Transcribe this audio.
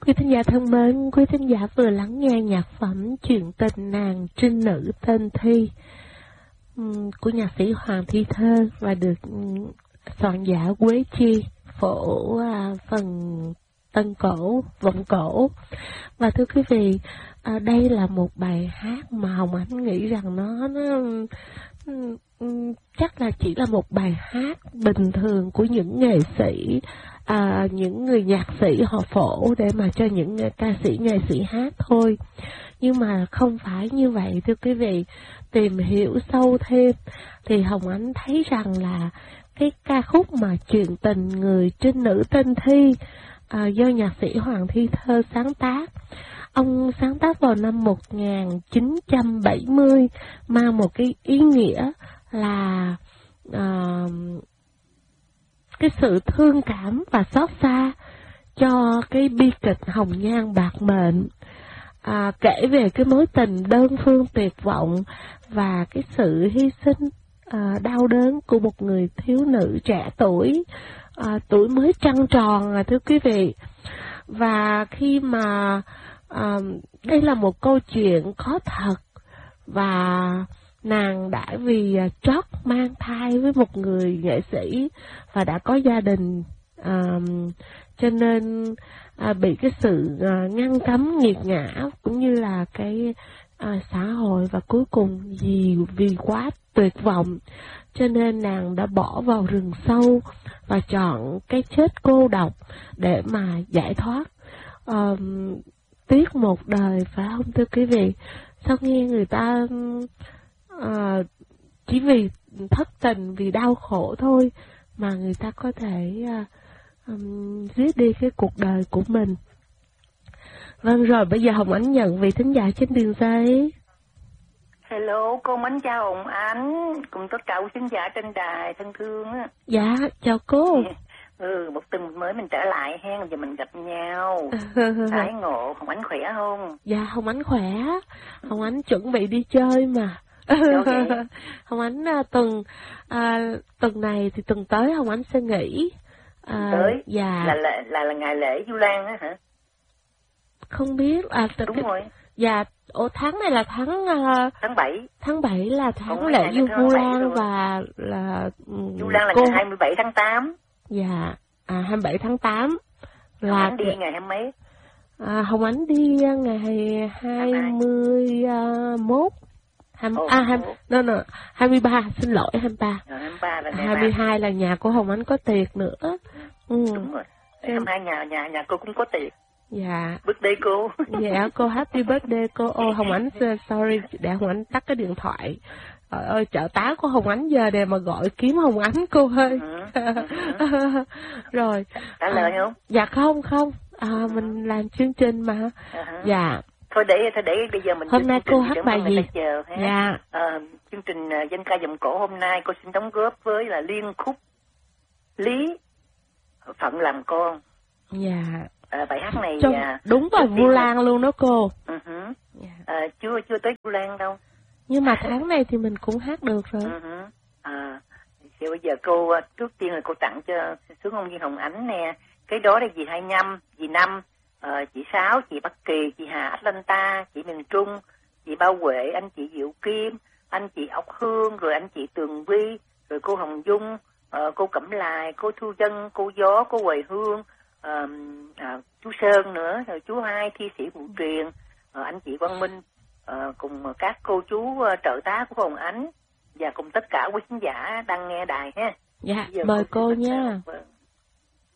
Quý thính giả thân mến, quý thính giả vừa lắng nghe nhạc phẩm Chuyện tình nàng trinh nữ tên Thi của nhạc sĩ Hoàng Thi Thơ và được soạn giả Quế Chi, phổ phần tân cổ, vọng cổ. Và thưa quý vị, đây là một bài hát mà Hồng Ánh nghĩ rằng nó chắc là chỉ là một bài hát bình thường của những nghệ sĩ, những người nhạc sĩ họ phổ để mà cho những ca sĩ nghệ sĩ hát thôi. Nhưng mà không phải như vậy thưa quý vị. Tìm hiểu sâu thêm thì Hồng Ánh thấy rằng là cái ca khúc mà Chuyện tình người trinh nữ tên Thi do nhạc sĩ Hoàng Thi Thơ sáng tác. Ông sáng tác vào năm 1970, mang một cái ý nghĩa là cái sự thương cảm và xót xa cho cái bi kịch hồng nhan bạc mệnh, kể về cái mối tình đơn phương tuyệt vọng và cái sự hy sinh đau đớn của một người thiếu nữ trẻ tuổi, tuổi mới trăng tròn thưa quý vị. Và khi mà đây là một câu chuyện có thật, và nàng đã vì trót mang thai với một người nghệ sĩ và đã có gia đình, cho nên bị cái sự ngăn cấm nghiệt ngã cũng như là cái xã hội, và cuối cùng vì quá tuyệt vọng cho nên nàng đã bỏ vào rừng sâu và chọn cái chết cô độc để mà giải thoát. Tiếc một đời phải không thưa quý vị? Sao nghe người ta chỉ vì thất tình, vì đau khổ thôi mà người ta có thể giết đi cái cuộc đời của mình. Vâng, rồi bây giờ Hồng Ánh nhận vị thính giả trên đường dây. Hello, cô mến chào Hồng Ánh cùng tất cả quý thính giả trên đài thân thương á. Dạ, chào cô. Một tuần mới mình trở lại ha, giờ mình gặp nhau. Tái ngộ, Hồng Ánh khỏe không? Dạ, Hồng Ánh khỏe. Hồng Ánh chuẩn bị đi chơi mà. Hồng Ánh tuần này thì tuần tới Hồng Ánh sẽ nghỉ. Tới? Dạ. Là ngày lễ Vu Lan á hả? Không biết. Đúng rồi. Dạ, tháng này là tháng 7. Tháng 7 là tháng lễ Vu Lan và là Vu Lan là ngày 27 tháng 8. Dạ, 27 tháng 8 là Hồng Ánh đi ngày 20 mấy? Hồng Ánh đi ngày 21. 23, xin lỗi 23. 23 là 22 là nhà của Hồng Ánh có tiệc nữa. Đúng rồi. 22 nhà cô cũng có tiệc. Dạ. Birthday cô. Dạ, cô happy birthday cô. Hồng Ánh sorry, để Hồng Ánh tắt cái điện thoại. Trời ơi, trợ tá của Hồng Ánh giờ để mà gọi kiếm Hồng Ánh cô ơi. Rồi. Trả lời không? Dạ không. Mình làm chương trình mà. Dạ. Thôi để bây giờ mình hôm nay cô hát bài gì? Dạ. Chương trình dân ca giọng cổ hôm nay cô xin đóng góp với là liên khúc Lý Phận làm con. Dạ. Bài hát này đúng vào Vu Lan luôn đó cô. Chưa tới Vu Lan đâu. Nhưng mà tháng này thì mình cũng hát được rồi. Thì bây giờ cô trước tiên là cô tặng cho xuống ông Viên Hồng Ánh nè. Cái đó là dì 25, dì Năm, chị Sáu, chị Bắc Kỳ, chị Hà Atlanta, chị Miền Trung, chị Bao Huệ, anh chị Diệu Kim, anh chị Ốc Hương, rồi anh chị Tường Vi, rồi cô Hồng Dung, cô Cẩm Lài, cô Thu Dân, cô Gió, cô Huệ Hương, chú Sơn nữa, rồi chú Hai, thi sĩ Vũ Truyền, anh chị Quang Minh, cùng các cô chú trợ tá của Hồng Ánh và cùng tất cả quý khán giả đang nghe đài ha. Dạ, mời cô nha.